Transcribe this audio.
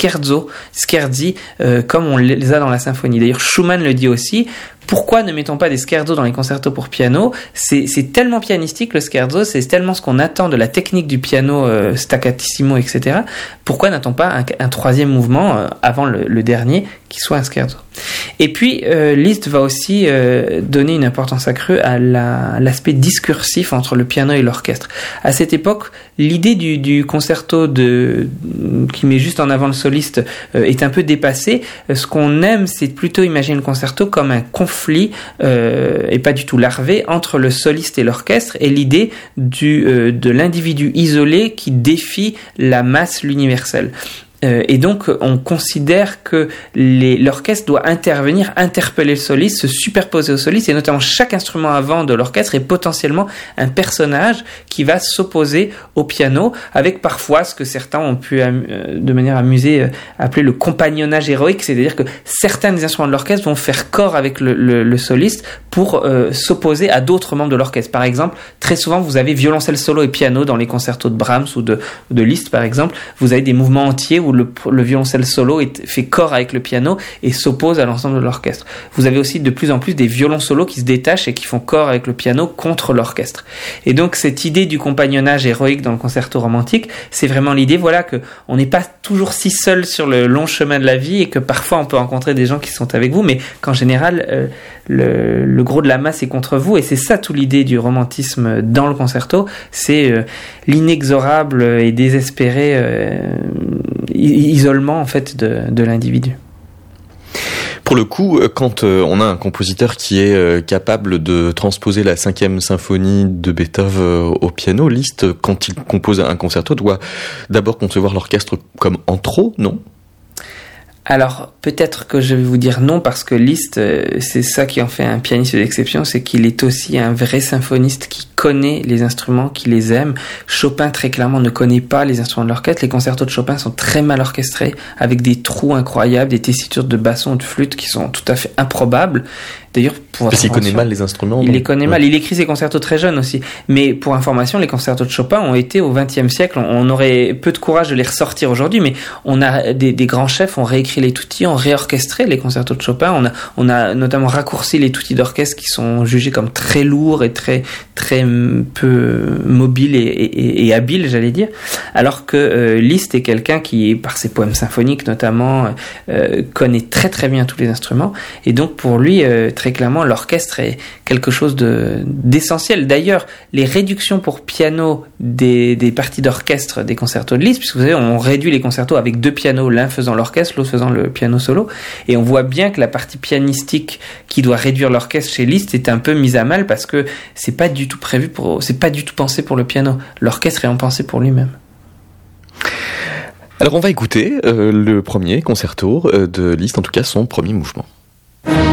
scherzi, comme on les a dans la symphonie. D'ailleurs, Schumann le dit aussi. Pourquoi ne mettons pas des scherzos dans les concertos pour piano ? C'est tellement pianistique le scherzo, c'est tellement ce qu'on attend de la technique du piano staccatissimo, etc. Pourquoi n'a-t-on pas un troisième mouvement avant le dernier qui soit un scherzo ? Et puis Liszt va aussi donner une importance accrue à l'aspect discursif entre le piano et l'orchestre. À cette époque, l'idée du concerto qui met juste en avant le soliste est un peu dépassée. Ce qu'on aime, c'est plutôt imaginer le concerto comme un conflit et pas du tout larvé entre le soliste et l'orchestre, et l'idée de l'individu isolé qui défie la masse, l'universel. Et donc, on considère que l'orchestre doit intervenir, interpeller le soliste, se superposer au soliste, et notamment chaque instrument avant de l'orchestre est potentiellement un personnage qui va s'opposer au piano, avec parfois ce que certains ont pu, de manière amusée, appeler le compagnonnage héroïque, c'est-à-dire que certains des instruments de l'orchestre vont faire corps avec le soliste pour s'opposer à d'autres membres de l'orchestre. Par exemple, très souvent, vous avez violoncelle solo et piano dans les concertos de Brahms ou de Liszt, par exemple. Vous avez des mouvements entiers où le violoncelle solo fait corps avec le piano et s'oppose à l'ensemble de l'orchestre. Vous avez aussi de plus en plus des violons solos qui se détachent et qui font corps avec le piano contre l'orchestre. Et donc cette idée du compagnonnage héroïque dans le concerto romantique, c'est vraiment l'idée, voilà, que on n'est pas toujours si seul sur le long chemin de la vie et que parfois on peut rencontrer des gens qui sont avec vous, mais qu'en général le gros de la masse est contre vous, et c'est ça toute l'idée du romantisme dans le concerto, c'est l'inexorable et désespéré isolement en fait de l'individu. Pour le coup, quand on a un compositeur qui est capable de transposer la 5e symphonie de Beethoven au piano, Liszt, quand il compose un concerto, doit d'abord concevoir l'orchestre comme en trop, non ? Alors, peut-être que je vais vous dire non, parce que Liszt, c'est ça qui en fait un pianiste d'exception, c'est qu'il est aussi un vrai symphoniste qui connaît les instruments, qui les aime. Chopin, très clairement, ne connaît pas les instruments de l'orchestre. Les concertos de Chopin sont très mal orchestrés, avec des trous incroyables, des tessitures de basson ou de flûte qui sont tout à fait improbables. D'ailleurs, parce qu'il connaît mal les instruments. Il les connaît mal. Il écrit ses concertos très jeune aussi. Mais pour information, les concertos de Chopin ont été au XXe siècle. On aurait peu de courage de les ressortir aujourd'hui, mais on a des grands chefs ont réécrit les tutti, ont réorchestré les concertos de Chopin. On a notamment raccourci les tutti d'orchestre qui sont jugés comme très lourds et très peu mobiles et habiles, j'allais dire. Alors que Liszt est quelqu'un qui, par ses poèmes symphoniques notamment, connaît très très bien tous les instruments. Et donc pour lui, très clairement, l'orchestre est quelque chose d'essentiel. D'ailleurs, les réductions pour piano des parties d'orchestre des concertos de Liszt, puisque vous savez, on réduit les concertos avec 2 pianos, l'un faisant l'orchestre, l'autre faisant le piano solo, et on voit bien que la partie pianistique qui doit réduire l'orchestre chez Liszt est un peu mise à mal, parce que c'est pas du tout c'est pas du tout pensé pour le piano. L'orchestre est en pensé pour lui-même. Alors on va écouter le premier concerto de Liszt, en tout cas son premier mouvement.